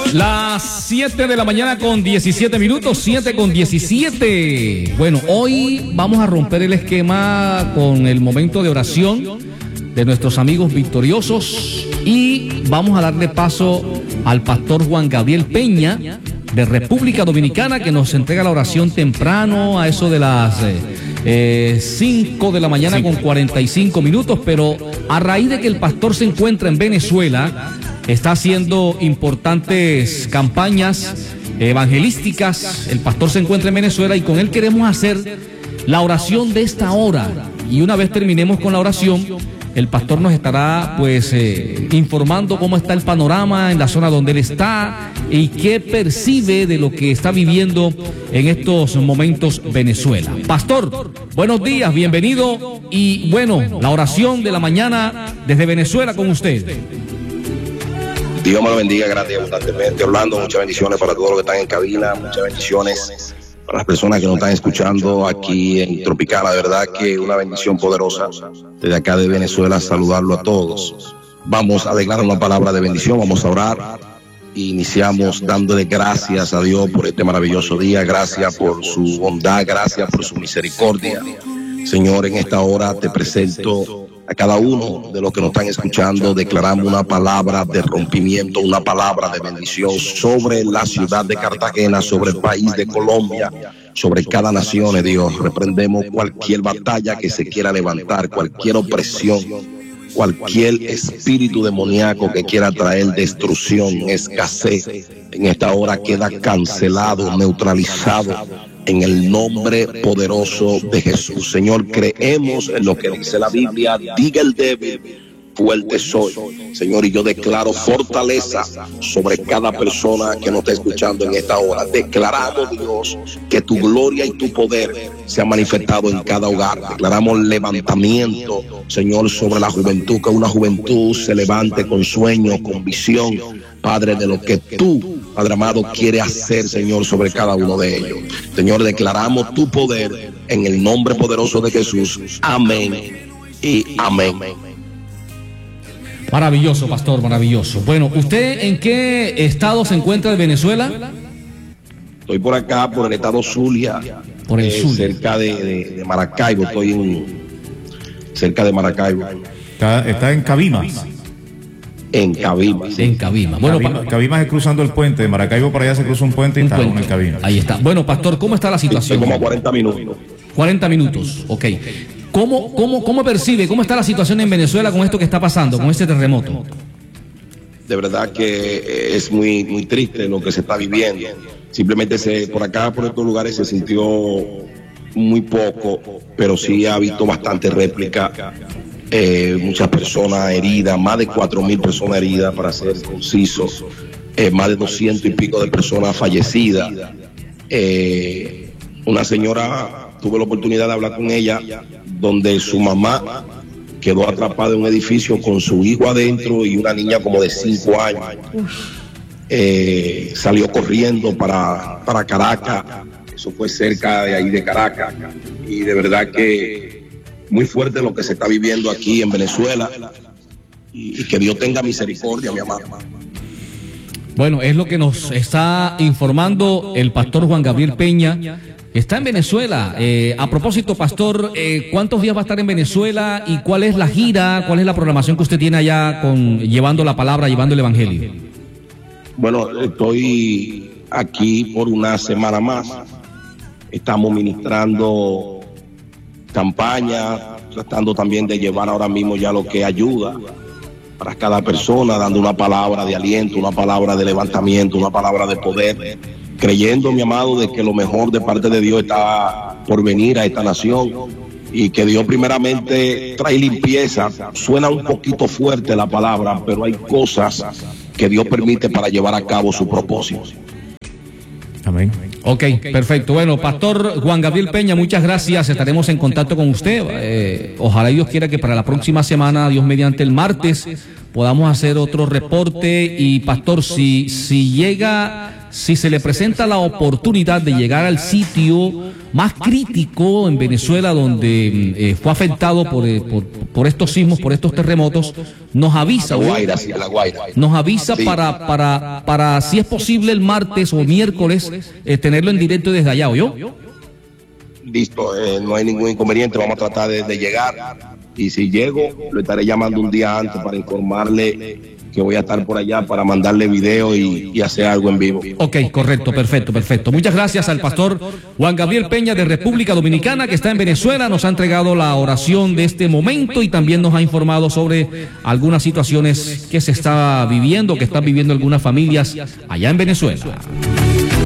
Las 7 de la mañana con 17 minutos, 7 con 17. Bueno, hoy vamos a romper el esquema con el momento de oración de nuestros amigos victoriosos y vamos a darle paso al pastor Juan Gabriel Peña de República Dominicana, que nos entrega la oración temprano a eso de las 5 de la mañana con 45 minutos, pero a raíz de que el pastor se encuentra en Venezuela, está haciendo importantes campañas evangelísticas. El pastor se encuentra en Venezuela y con él queremos hacer la oración de esta hora. Y una vez terminemos con la oración, el pastor nos estará informando cómo está el panorama en la zona donde él está y qué percibe de lo que está viviendo en estos momentos Venezuela. Pastor, buenos días, bienvenido. Y bueno, la oración de la mañana desde Venezuela con usted. Dios me lo bendiga grande y abundantemente. Orlando, muchas bendiciones para todos los que están en cabina, muchas bendiciones para las personas que nos están escuchando aquí en Tropicana. De verdad que una bendición poderosa desde acá de Venezuela, saludarlo a todos. Vamos a declarar una palabra de bendición, vamos a orar. Iniciamos dándole gracias a Dios por este maravilloso día, gracias por su bondad, gracias por su misericordia. Señor, en esta hora te presento a cada uno de los que nos están escuchando. Declaramos una palabra de rompimiento, una palabra de bendición sobre la ciudad de Cartagena, sobre el país de Colombia, sobre cada nación de Dios. Reprendemos cualquier batalla que se quiera levantar, cualquier opresión, cualquier espíritu demoníaco que quiera traer destrucción, escasez. En esta hora queda cancelado, neutralizado en el nombre poderoso de Jesús. Señor, creemos en lo que dice la Biblia. Diga el débil, fuerte soy. Señor, y yo declaro fortaleza sobre cada persona que nos está escuchando en esta hora. Declaramos, Dios, que tu gloria y tu poder se han manifestado en cada hogar. Declaramos levantamiento, Señor, sobre la juventud, que una juventud se levante con sueño, con visión, Padre, de lo que tú, Padre amado, quieres hacer, Señor, sobre cada uno de ellos. Señor, declaramos tu poder en el nombre poderoso de Jesús. Amén y amén. Maravilloso, pastor, maravilloso. Bueno, ¿usted en qué estado se encuentra de Venezuela? Estoy por acá, por el estado Zulia, por el Zulia, cerca de Maracaibo. Estoy cerca de Maracaibo. Está en Cabimas. En Cabimas. En Cabimas. Bueno, Cabimas es cruzando el puente. De Maracaibo para allá se cruza un puente y está uno en Cabimas. Ahí está. Bueno, pastor, ¿cómo está la situación? Como 40 minutos. 40 minutos, ok. ¿Cómo percibe, cómo está la situación en Venezuela con esto que está pasando, con este terremoto? De verdad que es muy, muy triste lo que se está viviendo. Simplemente por acá, por estos lugares, se sintió muy poco, pero sí ha habido bastante réplica. Muchas personas heridas, más de 4,000 personas heridas, para ser concisos, más de 200 y pico de personas fallecidas. Una señora, tuve la oportunidad de hablar con ella, donde su mamá quedó atrapada en un edificio con su hijo adentro y una niña como de 5 años. Salió corriendo para Caracas, eso fue cerca de ahí de Caracas, y de verdad que muy fuerte lo que se está viviendo aquí en Venezuela, y que Dios tenga misericordia, mi amado. Bueno, es lo que nos está informando el pastor Juan Gabriel Peña. Está en Venezuela. A propósito, pastor, ¿cuántos días va a estar en Venezuela y cuál es la gira, cuál es la programación que usted tiene allá llevando la palabra, llevando el evangelio? Bueno, estoy aquí por una semana más. Estamos ministrando campaña, tratando también de llevar ahora mismo ya lo que ayuda para cada persona, dando una palabra de aliento, una palabra de levantamiento, una palabra de poder, creyendo, mi amado, de que lo mejor de parte de Dios está por venir a esta nación y que Dios primeramente trae limpieza. Suena un poquito fuerte la palabra, pero hay cosas que Dios permite para llevar a cabo su propósito. Amén. Ok, perfecto. Bueno, pastor Juan Gabriel Peña, muchas gracias. Estaremos en contacto con usted. Ojalá Dios quiera que para la próxima semana, Dios mediante el martes, podamos hacer otro reporte. Y pastor, si llega si se le presenta la oportunidad de llegar al sitio más crítico en Venezuela donde fue afectado por estos sismos, por estos terremotos, nos avisa. La Guaira, sí, La Guaira. Nos avisa sí. para si es posible el martes o miércoles tenerlo en directo desde allá, ¿oyó? Listo, no hay ningún inconveniente, vamos a tratar de llegar, y si llego, lo estaré llamando un día antes para informarle que voy a estar por allá para mandarle video y hacer algo en vivo. Ok, correcto, perfecto. Muchas gracias al pastor Juan Gabriel Peña de República Dominicana, que está en Venezuela, nos ha entregado la oración de este momento y también nos ha informado sobre algunas situaciones que se está viviendo, que están viviendo algunas familias allá en Venezuela.